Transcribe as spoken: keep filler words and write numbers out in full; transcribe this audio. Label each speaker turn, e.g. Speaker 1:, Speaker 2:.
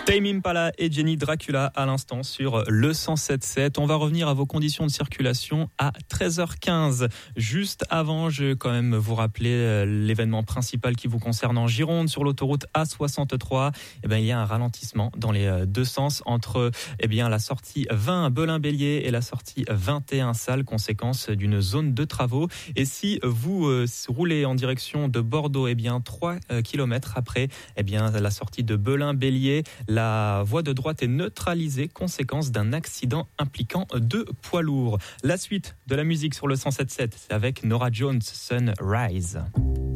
Speaker 1: Tame Impala et Jenny Dracula à l'instant sur le cent sept sept. On va revenir à vos conditions de circulation à treize heures quinze. Juste avant, je vais quand même vous rappeler l'événement principal qui vous concerne en Gironde sur l'autoroute A soixante-trois. Eh bien, il y a un ralentissement dans les deux sens entre eh bien, la sortie vingt Belin-Bélier et la sortie vingt et un Salles, conséquence d'une zone de travaux. Et si vous euh, roulez en direction de Bordeaux, eh bien, trois kilomètres après eh bien, la sortie de Belin-Bélier, la voie de droite est neutralisée, conséquence d'un accident impliquant deux poids lourds. La suite de la musique sur le cent sept sept, c'est avec Norah Jones, Sunrise.